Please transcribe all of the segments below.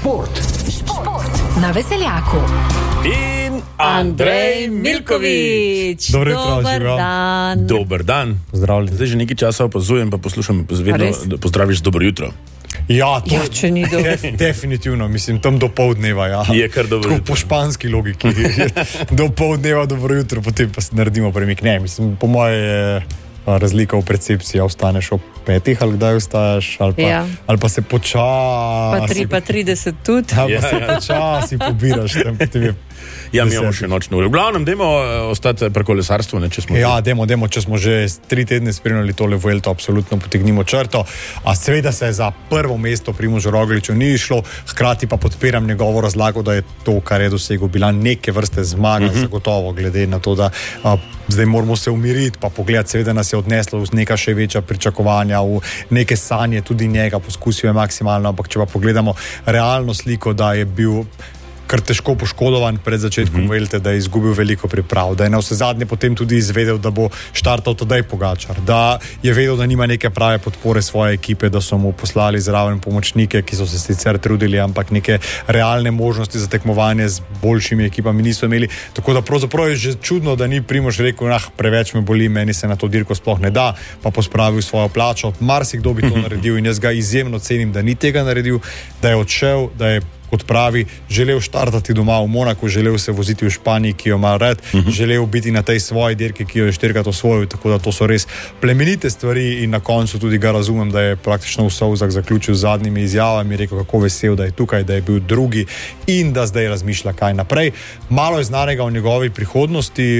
Šport na Veseljaku. In Andrej Milković. Dober dan. Pozdravljeni. Zdaj že nekaj časa opazujem, pa poslušam, vedno pozdraviš dobro jutro. Ja, če ni definitivno, mislim, tam do poldneva, ja. Je kar dobro jutro. Po španski logiki. Do poldneva dobro jutro, potem pa naredimo premik. Ne, mislim, po moje je razlika v percepciji, ostaneš ob 5 ali kdaj ostajaš, ali pa se počasi... Pa 30 tudi. Ali pa se počasi pobiraš tam, potem je... Ja, mi imamo še nočno ure. V glavnem, dajmo ostati pri kolesarstvu, ne, če smo... Ja, dajmo, če smo že 3 tedne spremljali tole Vuelto, absolutno potegnimo črto. A seveda se za prvo mesto Primožu Rogliču ni išlo, hkrati pa podpiram njegovo razlago, da je to, kar je dosegel, bila neke vrste zmaga, zagotovo, glede na to, da zdaj moramo se umiriti, pa pogledati, seveda nas je odneslo v neka še večja pričakovanja, v neke sanje tudi njega, poskusil je maksimalno, ampak če pa pogledamo realno sliko, da je bil kar težko poškodovan pred začetkom Vuelte, da je izgubil veliko priprav, da je na vse zadnje potem tudi izvedel, da bo štartal Tadej Pogačar, da je vedel, da nima neke prave podpore svoje ekipe, da so mu poslali zraven pomočnike, ki so se sicer trudili, ampak neke realne možnosti za tekmovanje z boljšimi ekipami niso imeli. Tako da pravzaprav je že čudno, da ni Primož rekel, preveč me boli, meni se na to dirko sploh ne da, pa pospravil svojo plačo. Marsikdo bi to naredil in jaz ga izjemno cenim, da ni tega naredil, da je odšel, da je, kot pravi, želel štartati doma v Monaku, želel se voziti v Španiji, ki jo ima rad, želel biti na tej svoji dirki, ki jo je 4-krat osvojil, tako da to so res plemenite stvari in na koncu tudi ga razumem, da je praktično v solzah zaključil z zadnjimi izjavami, rekel, kako vesel, da je tukaj, da je bil drugi in da zdaj razmišlja, kaj naprej. Malo je znanega o njegovi prihodnosti,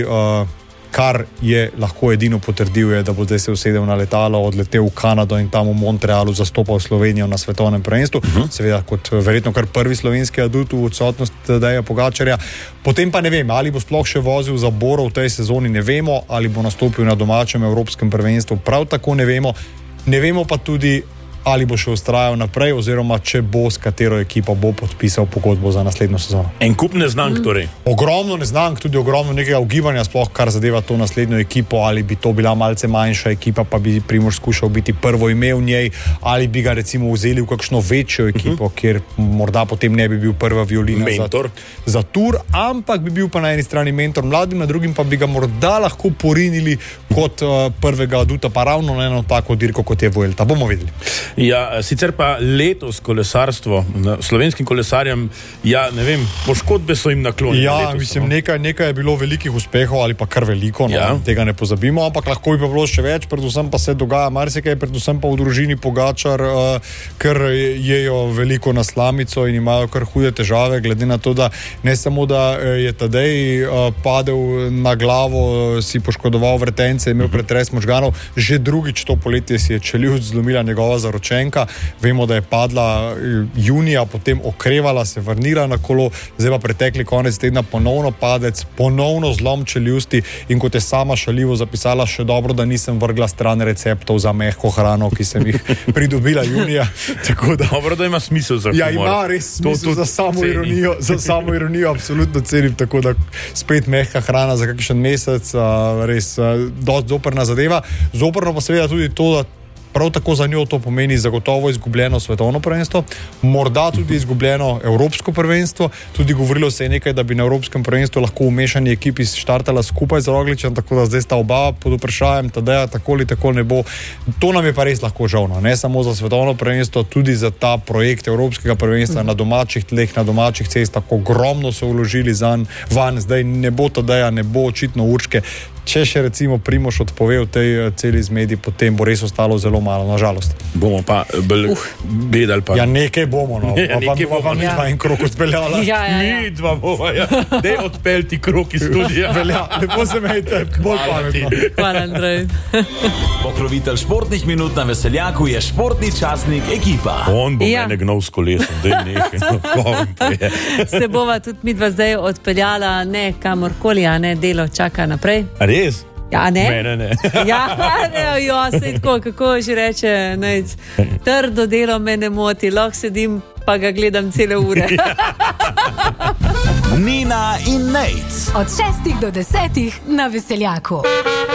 kar je lahko edino potrdil, je, da bo zdaj se usedel na letalo, odletel v Kanado in tam v Montrealu zastopal Slovenijo na svetovnem prvenstvu. Seveda kot verjetno kar prvi slovenski adut v odsotnost Tadeja Pogačarja. Potem pa ne vem, ali bo sploh še vozil za Boro v tej sezoni, ne vemo, ali bo nastopil na domačem evropskem prvenstvu, prav tako ne vemo. Ne vemo pa tudi, ali bo še vztrajal naprej, oziroma če bo, s katero ekipo bo podpisal pogodbo za naslednjo sezono. En kup neznank torej. Ogromno neznank, tudi ogromno nekega ugibanja, sploh kar zadeva to naslednjo ekipo, ali bi to bila malce manjša ekipa, pa bi Primož skušal biti prvo ime v njej, ali bi ga recimo vzeli v kakšno večjo ekipo, kjer morda potem ne bi bil prva violina za Tour, ampak bi bil pa na eni strani mentor mladim, na drugim pa bi ga morda lahko porinili kot prvega aduta, pa ravno na eno tako dirko, kot je Vuelta. Bomo videli. Ja, sicer pa letos kolesarstvo, slovenskim kolesarjem, ja, ne vem, poškodbe so jim naklonjene. Ja, letos, mislim, nekaj je bilo velikih uspehov, ali pa kar veliko, tega ne pozabimo, ampak lahko bi pa bilo še več, predvsem pa se dogaja marsikaj, predvsem pa v družini Pogačar, ker jejo veliko na slamico in imajo kar hude težave, glede na to, da ne samo, da je Tadej padel na glavo, si poškodoval vretence, imel pretres možganov, že drugič to poletje si je čeljust zlomila njegova zaročenka. Vemo, da je padla junija, potem okrevala, se vrnila na kolo, zdaj pa pretekli konec tedna ponovno padec, ponovno zlom čeljusti in kot je sama šaljivo zapisala, še dobro, da nisem vrgla stran receptov za mehko hrano, ki sem jih pridobila junija. Tako da... Dobro, da ima smisel za humor. Ja, ima res smisel za samo ironijo, absolutno cenim, tako da spet mehka hrana za kakšen mesec, res dosti zoprna zadeva. Zoprno pa seveda tudi to, da prav tako za njo to pomeni zagotovo izgubljeno svetovno prvenstvo, morda tudi izgubljeno evropsko prvenstvo, tudi govorilo se je nekaj, da bi na evropskem prvenstvu lahko v mešani ekipi štartala skupaj z Rogličem, tako da zdaj sta oba pod vprašanjem, Tadeja tako ali tako ne bo. To nam je pa res lahko žalno, ne samo za svetovno prvenstvo, tudi za ta projekt evropskega prvenstva na domačih tleh, na domačih cestah, ogromno so vložili van, zdaj ne bo Tadeja, ne bo očitno Urške. Če še recimo Primož odpove v tej celi zmedi, potem bo res ostalo zelo malo, nažalost. Bomo pa gledali pa. Ja, nekaj bomo, no. Nekaj bomo, mi dva en krok odpeljala. Mi dva bova, ja. Dej odpeljti krok iz studija. Velja, lepo se mejte, bolj pametno. Hvala, Andrej. Pokrovitelj športnih minut na Veseljaku je športni časnik Ekipa. On bo mene gnal s kolesom, dej nekaj. Se bova tudi midva zdaj odpeljala, ne kamorkoli, a ne, delo čaka naprej. Res? Ja, ne? Ne. Ja, sej tako, kako že reče, nejc, trdo delo me ne moti, lahko sedim, pa ga gledam cele ure. Nina in Nejc. Od 6 do 10 na Veseljaku.